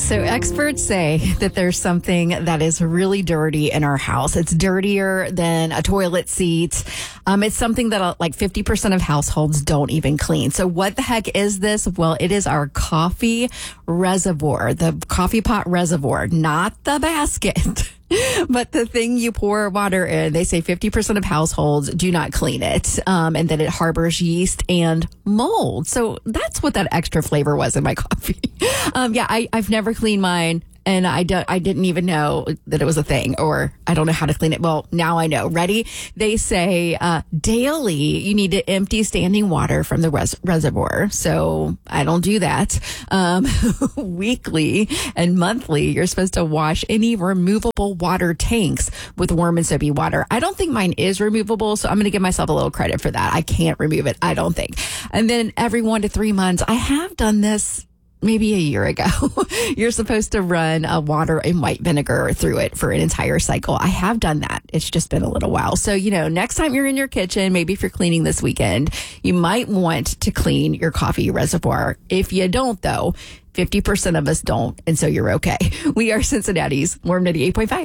So experts say that there's something that is really dirty in our house. It's dirtier than a toilet seat. It's something that like 50% of households don't even clean. So what the heck is this? Well, it is our coffee reservoir, the coffee pot reservoir, not the basket. But the thing you pour water in, they say 50% of households do not clean it, and that it harbors yeast and mold. So that's what that extra flavor was in my coffee. I've never cleaned mine, and I didn't even know that it was a thing, or I don't know how to clean it. Well, now I know. Ready? They say daily you need to empty standing water from the reservoir. So I don't do that. Weekly and monthly, you're supposed to wash any removable water tanks with warm and soapy water. I don't think mine is removable, so I'm going to give myself a little credit for that. I can't remove it, I don't think. And then every 1 to 3 months, I have done this maybe a year ago. You're supposed to run water and white vinegar through it for an entire cycle. I have done that. It's just been a little while. So, next time you're in your kitchen, maybe if you're cleaning this weekend, you might want to clean your coffee reservoir. If you don't, though, 50% of us don't, and so you're okay. We are Cincinnati's Warm 98.5.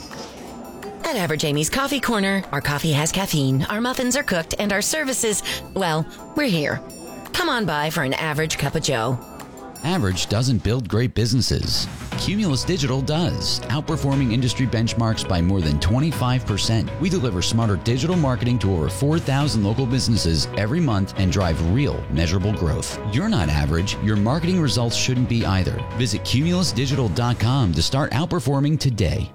At Average Amy's Coffee Corner, our coffee has caffeine, our muffins are cooked, and our services, well, we're here. Come on by for an average cup of joe. Average doesn't build great businesses. Cumulus Digital does, outperforming industry benchmarks by more than 25%. We deliver smarter digital marketing to over 4,000 local businesses every month and drive real, measurable growth. You're not average. Your marketing results shouldn't be either. Visit cumulusdigital.com to start outperforming today.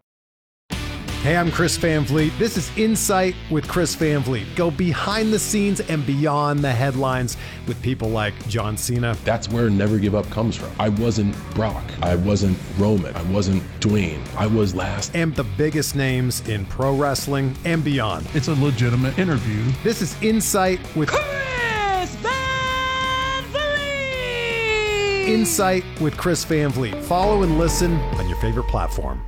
Hey, I'm Chris Van Vliet. This is Insight with Chris Van Vliet. Go behind the scenes and beyond the headlines with people like John Cena. That's where Never Give Up comes from. I wasn't Brock. I wasn't Roman. I wasn't Dwayne. I was last. And the biggest names in pro wrestling and beyond. It's a legitimate interview. This is Insight with Chris Van Vliet. Insight with Chris Van Vliet. Follow and listen on your favorite platform.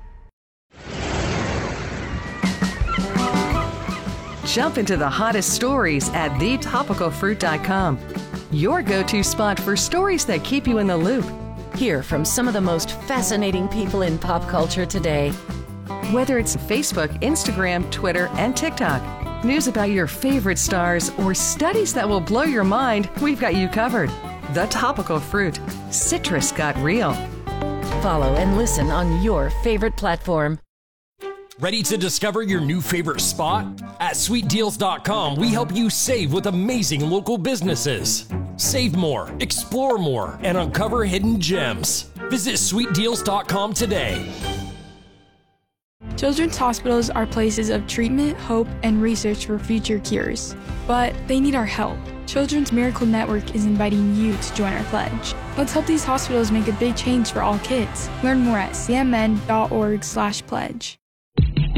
Jump into the hottest stories at thetopicalfruit.com. Your go-to spot for stories that keep you in the loop. Hear from some of the most fascinating people in pop culture today. Whether it's Facebook, Instagram, Twitter, and TikTok, news about your favorite stars, or studies that will blow your mind, we've got you covered. The Topical Fruit. Citrus got real. Follow and listen on your favorite platform. Ready to discover your new favorite spot? At sweetdeals.com, we help you save with amazing local businesses. Save more, explore more, and uncover hidden gems. Visit sweetdeals.com today. Children's hospitals are places of treatment, hope, and research for future cures. But they need our help. Children's Miracle Network is inviting you to join our pledge. Let's help these hospitals make a big change for all kids. Learn more at cmn.org/pledge.